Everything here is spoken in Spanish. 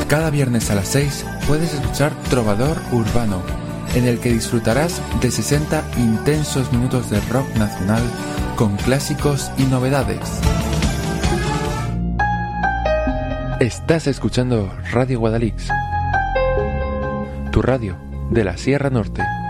Cada viernes a las 6 puedes escuchar Trovador Urbano, en el que disfrutarás de 60 intensos minutos de rock nacional con clásicos y novedades. Estás escuchando Radio Guadalix, tu radio de la Sierra Norte.